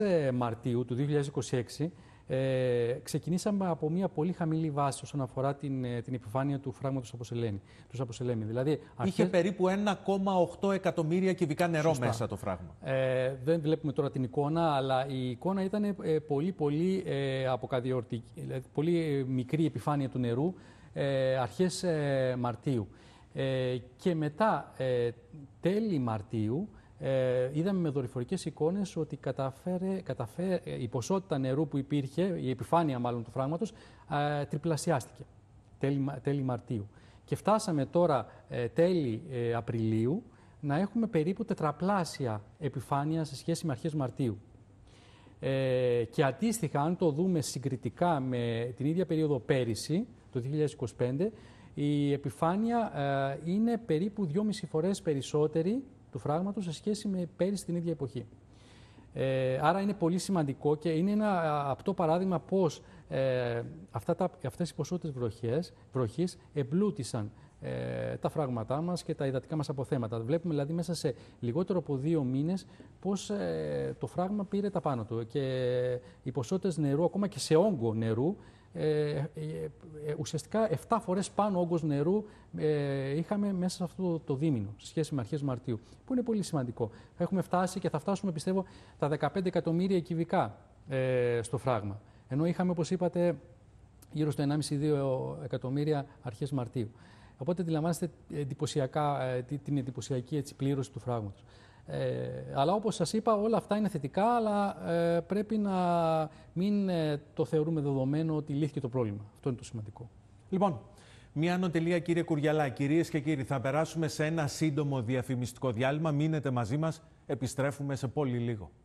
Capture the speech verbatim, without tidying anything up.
Μαρτίου του δύο χιλιάδες είκοσι έξι ε, ξεκινήσαμε από μια πολύ χαμηλή βάση όσον αφορά την, την επιφάνεια του φράγματος Αποσελέμη. Δηλαδή, Είχε αρχές... περίπου ένα κόμμα οκτώ εκατομμύρια κυβικά νερό Σωστά. μέσα το φράγμα. Ε, δεν βλέπουμε τώρα την εικόνα, αλλά η εικόνα ήταν ε, πολύ, πολύ ε, αποκαδιορτική, δηλαδή, πολύ μικρή επιφάνεια του νερού ε, αρχές ε, Μαρτίου. Ε, και μετά ε, τέλη Μαρτίου Ε, είδαμε με δορυφορικές εικόνες ότι καταφέρε, καταφέρε, η ποσότητα νερού που υπήρχε, η επιφάνεια μάλλον του φράγματος, ε, τριπλασιάστηκε τέλη, τέλη Μαρτίου. Και φτάσαμε τώρα ε, τέλη ε, Απριλίου να έχουμε περίπου τετραπλάσια επιφάνεια σε σχέση με αρχές Μαρτίου. Ε, και αντίστοιχα, αν το δούμε συγκριτικά με την ίδια περίοδο πέρυσι, το δύο χιλιάδες είκοσι πέντε, η επιφάνεια ε, είναι περίπου δυόμιση φορές περισσότερη του φράγματος σε σχέση με πέρυσι την ίδια εποχή. Ε, άρα είναι πολύ σημαντικό και είναι ένα απτό παράδειγμα πώς ε, αυτά τα, αυτές οι ποσότητες βροχές, βροχής εμπλούτησαν ε, τα φράγματά μας και τα υδατικά μας αποθέματα. Βλέπουμε δηλαδή μέσα σε λιγότερο από δύο μήνες πώς ε, το φράγμα πήρε τα πάνω του και οι ποσότητες νερού, ακόμα και σε όγκο νερού, Ε, ε, ε, ουσιαστικά επτά φορές πάνω όγκος νερού ε, είχαμε μέσα σε αυτό το, το δίμηνο, σε σχέση με αρχές Μαρτίου, που είναι πολύ σημαντικό. Έχουμε φτάσει και θα φτάσουμε, πιστεύω, τα δεκαπέντε εκατομμύρια κυβικά ε, στο φράγμα. Ενώ είχαμε, όπως είπατε, γύρω στο ενάμιση με δύο εκατομμύρια αρχές Μαρτίου. Οπότε αντιλαμβάνεστε εντυπωσιακά, ε, την εντυπωσιακή έτσι, πλήρωση του φράγματος. Ε, αλλά όπως σας είπα, όλα αυτά είναι θετικά, αλλά ε, πρέπει να μην ε, το θεωρούμε δεδομένο ότι λύθηκε το πρόβλημα. Αυτό είναι το σημαντικό. Λοιπόν, μια ανωτελεία, κύριε Κουριαλά. Κυρίες και κύριοι, θα περάσουμε σε ένα σύντομο διαφημιστικό διάλειμμα. Μείνετε μαζί μας, επιστρέφουμε σε πολύ λίγο.